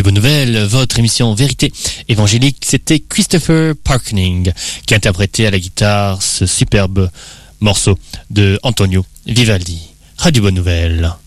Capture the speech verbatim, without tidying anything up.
Radio Bonne Nouvelle, votre émission Vérité Évangélique, c'était Christopher Parkening qui interprétait à la guitare ce superbe morceau de Antonio Vivaldi. Radio Bonne Nouvelle.